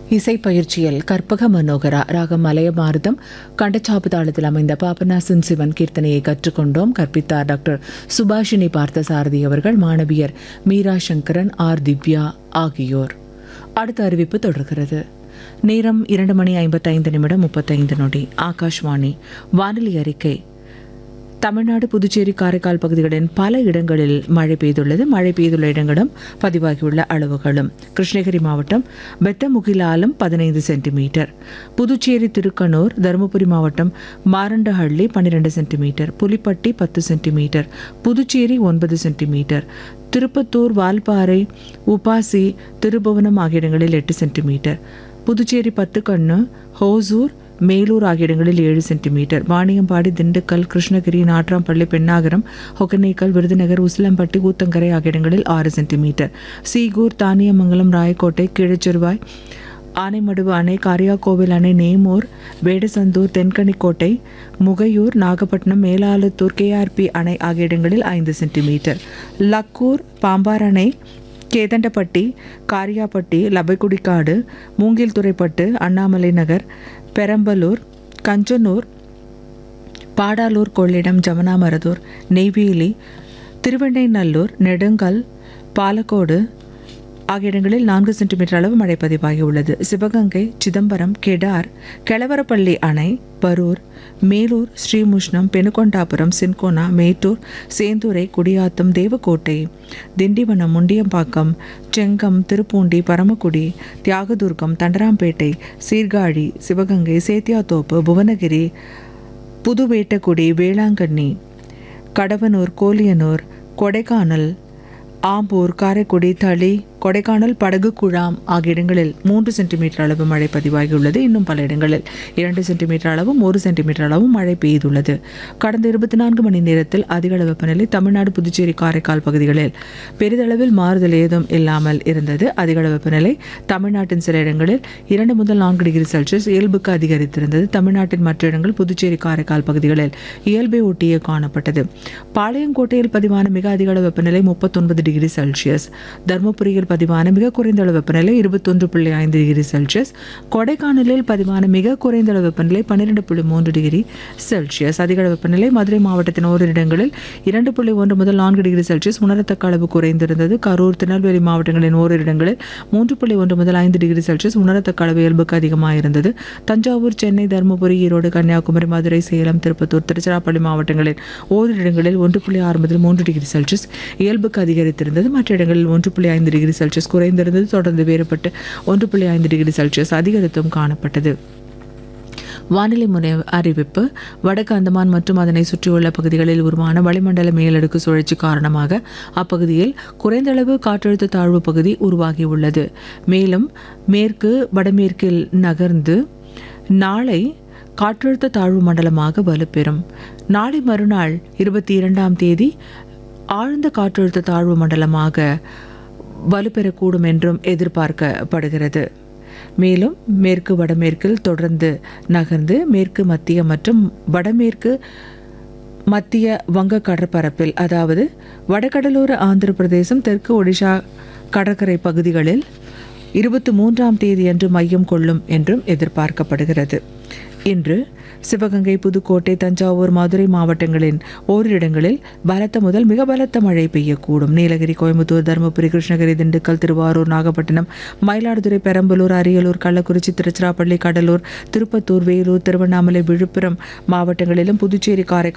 இசை பயிற்சியில் கற்பக மனோகரா ராகம் மலையமாருதம் கண்டச்சாப்பு தாளத்தில் அமைந்த பாபநாசன் சிவன் கீர்த்தனையை கற்றுக்கொண்டோம். கற்பித்தார் டாக்டர் சுபாஷினி பார்த்தசாரதி அவர்கள். மாணவியர் மீரா சங்கரன், ஆர் திவ்யா ஆகியோர். அடுத்த அறிவிப்பு தொடர்கிறது. நேரம் 2:55 ஆகாஷ்வாணி வானிலை அறிக்கை. தமிழ்நாடு, புதுச்சேரி, காரைக்கால் பகுதிகளின் பல இடங்களில் மழை பெய்துள்ளது. மழை பெய்துள்ள இடங்களும் பதிவாகியுள்ள அளவுகளும்: கிருஷ்ணகிரி மாவட்டம் பெத்தமுகிலாலம் 15 சென்டிமீட்டர், புதுச்சேரி திருக்கனூர், தருமபுரி மாவட்டம் Marandahalli 12 centimetre, Pulipatti 10 centimetre, Puducherry 9 centimetre, Tirupattur, Valparai, UPASI, Thirubuvanam ஆகிய இடங்களில் 8 சென்டிமீட்டர், புதுச்சேரி பத்துக்கண்ணு, ஹோசூர், மேலூர் ஆகிய இடங்களில் 7 சென்டிமீட்டர், வாணியம்பாடி, திண்டுக்கல், கிருஷ்ணகிரி, நாட்ராம்பள்ளி, பெண்ணாகரம், ஒகனேக்கல், விருதுநகர், உசிலம்பட்டி, ஊத்தங்கரை ஆகிய இடங்களில் 6 சென்டிமீட்டர், சீகூர், தானியமங்கலம், ராயக்கோட்டை, கீழச்சிறுவாய், ஆனைமடுவு அணை, காரியாக்கோவில் அணை, நேமூர், வேடசந்தூர், தென்கனிக்கோட்டை, முகையூர், நாகப்பட்டினம், மேலாளத்தூர், கேஆர்பி அணை ஆகிய இடங்களில் 5 சென்டிமீட்டர், லக்கூர், பாம்பார் அணை, கேதண்டப்பட்டி, காரியாப்பட்டி, லபைக்குடிக்காடு, மூங்கில்துறைப்பட்டு, அண்ணாமலை நகர், பெரம்பலூர், கஞ்சனூர், பாடாலூர், கொள்ளிடம், ஜமனாமரதூர், நெய்வேலி, திருவெண்ணைநல்லூர், நெடுங்கல், பாலக்கோடு ஆகிய இடங்களில் 4 சென்டிமீட்டர் அளவு மழை பதிவாகியுள்ளது. சிவகங்கை, சிதம்பரம், கெடார், கெளவரப்பள்ளி அணை, பரூர், மேலூர், ஸ்ரீமுஷ்ணம், பெனுகொண்டாபுரம், சின்கோனா, மேட்டூர், சேந்துரை, குடியாத்தம், தேவக்கோட்டை, திண்டிவனம், முண்டியம்பாக்கம், செங்கம், திருப்பூண்டி, பரமக்குடி, தியாகதுர்கம், தண்டராம்பேட்டை, சீர்காழி, சிவகங்கை, சேத்தியாத்தோப்பு, புவனகிரி, புதுவேட்டக்குடி, வேளாங்கண்ணி, கடவனூர், கோலியனூர், கொடைக்கானல், ஆம்பூர், காரைக்குடி, தளி, கொடைக்கானல், படகு குழாம் ஆகிய இடங்களில் 3 சென்டிமீட்டர் அளவு மழை பதிவாகியுள்ளது. இன்னும் பல இடங்களில் 2 சென்டிமீட்டர் அளவும் 1 சென்டிமீட்டர் அளவும் மழை பெய்துள்ளது. கடந்த 24 மணி நேரத்தில் அதிகளவு வெப்பநிலை தமிழ்நாடு, புதுச்சேரி, காரைக்கால் பகுதிகளில் பெரிதளவில் மாறுதல் ஏதும் இல்லாமல் இருந்தது. அதிகளவு வெப்பநிலை தமிழ்நாட்டின் சில இடங்களில் 2 முதல் 4 டிகிரி செல்சியஸ் இயல்புக்கு அதிகரித்திருந்தது. தமிழ்நாட்டின் மற்ற இடங்கள், புதுச்சேரி, காரைக்கால் பகுதிகளில் இயல்பை ஒட்டியே காணப்பட்டது. பாளையங்கோட்டையில் பதிவான மிக அதிகளவு வெப்பநிலை 39 டிகிரி செல்சியஸ், தருமபுரியில் பதிவான மிக குறைந்த அளவு வெப்பநிலை 21.5 டிகிரி செல்சியஸ், கொடைக்கானலில் பதிவான மிக குறைந்த அளவு வெப்பநிலை 12.3 டிகிரி செல்சியஸ். அதிக அளவு வெப்பநிலை மதுரை மாவட்டத்தின் ஓரிரு இடங்களில் 2.1 முதல் 4 டிகிரி செல்சியஸ் உணரத்தக்க அளவு குறைந்திருந்தது. கரூர், திருநெல்வேலி மாவட்டங்களின் ஓரிரு இடங்களில் 3.1 முதல் 5 டிகிரி செல்சியஸ் உணரத்தக்க அளவு இயல்புக்கு அதிகமாக இருந்தது. தஞ்சாவூர், சென்னை, தருமபுரி, ஈரோடு, கன்னியாகுமரி, மதுரை, சேலம், திருப்பத்தூர், திருச்சிராப்பள்ளி மாவட்டங்களில் ஓரிரு இடங்களில் 1.6 முதல் 3 டிகிரி செல்சியஸ் இயல்புக்கு அதிகரித்திருந்தது. மற்ற இடங்களில் 1.5 டிகிரி செல்சியஸ் குறைந்திருந்தது. தொடர்ந்து வேறுபட்டு 1.5 டிகிரி செல்சியஸ் அதிகரித்தும் காணப்பட்டது. வானிலை முறை அறிவிப்பு. வடக்கு அந்தமான் மற்றும் அதனை சுற்றியுள்ள பகுதிகளில் உருவான வளிமண்டல மேலடுக்கு சுழற்சி காரணமாக அப்பகுதியில் குறைந்தளவு காற்றழுத்த தாழ்வு பகுதி உருவாகியுள்ளது. மேலும் மேற்கு வடமேற்கில் நகர்ந்து நாளை காற்றழுத்த தாழ்வு மண்டலமாக வலுப்பெறும். நாளை மறுநாள் 22ஆம் தேதி ஆழ்ந்த காற்றழுத்த தாழ்வு மண்டலமாக வலுப்பெறக்கூடும் என்றும் எதிர்பார்க்கப்படுகிறது. மேலும் மேற்கு வடமேற்கில் தொடர்ந்து நகர்ந்து மேற்கு மத்திய மற்றும் வடமேற்கு மத்திய வங்க கடற்பரப்பில், அதாவது வடகடலோர ஆந்திர பிரதேசம், தெற்கு ஒடிஷா கடற்கரை பகுதிகளில் 23ஆம் தேதியன்று மையம் கொள்ளும் என்றும் எதிர்பார்க்கப்படுகிறது. இன்று சிவகங்கை, புதுக்கோட்டை, தஞ்சாவூர், மதுரை மாவட்டங்களின் ஓரிரு இடங்களில் பலத்த முதல் மிக பலத்த மழை பெய்யக்கூடும். நீலகிரி, கோயம்புத்தூர், தருமபுரி, கிருஷ்ணகிரி, திண்டுக்கல், திருவாரூர், நாகப்பட்டினம், மயிலாடுதுறை, பெரம்பலூர், அரியலூர், கள்ளக்குறிச்சி, திருச்சிராப்பள்ளி, கடலூர், திருப்பத்தூர், வேலூர், திருவண்ணாமலை, விழுப்புரம் மாவட்டங்களிலும், புதுச்சேரி, காரைக்கால்